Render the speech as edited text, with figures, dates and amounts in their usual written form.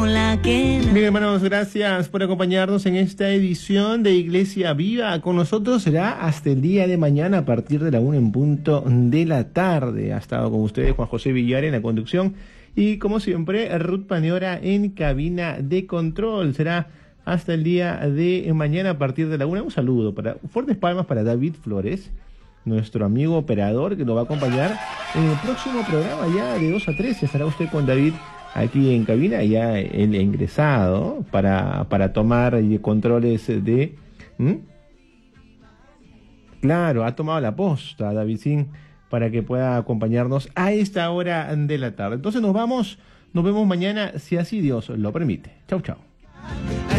Bien, hermanos, gracias por acompañarnos en esta edición de Iglesia Viva. Con nosotros será hasta el día de mañana a partir de la 1 en punto de la tarde. Ha estado con ustedes Juan José Villar en la conducción y, como siempre, Ruth Paneora en cabina de control. Será hasta el día de mañana a partir de la 1. Un saludo, fuertes palmas para David Flores, nuestro amigo operador, que nos va a acompañar en el próximo programa ya de 2 a 3. Estará usted con David aquí en cabina, ya el ingresado para tomar controles de... Claro, ha tomado la posta, Davidcín, para que pueda acompañarnos a esta hora de la tarde. Entonces nos vemos mañana, si así Dios lo permite. Chau, chau.